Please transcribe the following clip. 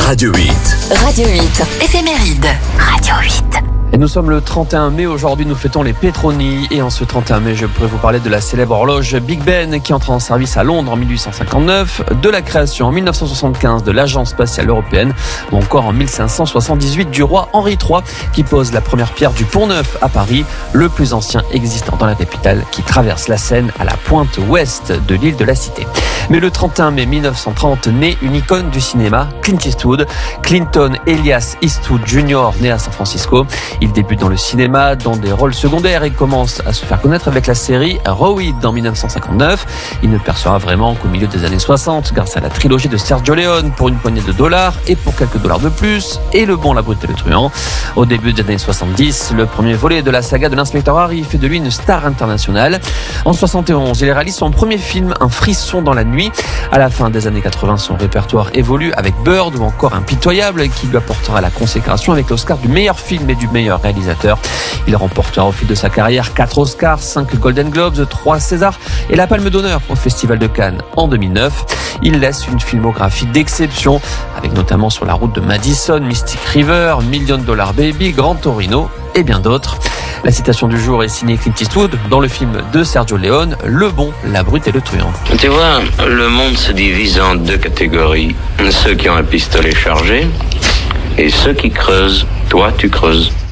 Radio 8. Radio 8, éphéméride. Radio 8. Et nous sommes le 31 mai, aujourd'hui nous fêtons les Petroni et en ce 31 mai je pourrais vous parler de la célèbre horloge Big Ben qui entre en service à Londres en 1859, de la création en 1975 de l'Agence spatiale européenne ou encore en 1578 du roi Henri III qui pose la première pierre du Pont Neuf à Paris, le plus ancien existant dans la capitale qui traverse la Seine à la pointe ouest de l'île de la Cité. Mais le 31 mai 1930 naît une icône du cinéma, Clint Eastwood, Clinton Elias Eastwood Jr. né à San Francisco. Il débute dans le cinéma, dans des rôles secondaires et commence à se faire connaître avec la série Roid en 1959. Il ne percera vraiment qu'au milieu des années 60 grâce à la trilogie de Sergio Leone pour une poignée de dollars et pour quelques dollars de plus et Le Bon, la Brute et le Truand. Au début des années 70, le premier volet de la saga de l'inspecteur Harry fait de lui une star internationale. En 71, il réalise son premier film, Un frisson dans la nuit. À la fin des années 80, son répertoire évolue avec Bird ou encore Impitoyable qui lui apportera la consécration avec l'Oscar du meilleur film et du meilleur réalisateur. Il remportera au fil de sa carrière 4 Oscars, 5 Golden Globes, 3 Césars et la Palme d'honneur au Festival de Cannes en 2009. Il laisse une filmographie d'exception avec notamment Sur la route de Madison, Mystic River, $1 Million Baby, Grand Torino et bien d'autres. La citation du jour est signée Clint Eastwood dans le film de Sergio Leone, Le Bon, la Brute et le Truand. Tu vois, le monde se divise en deux catégories. Ceux qui ont un pistolet chargé et ceux qui creusent. Toi, tu creuses.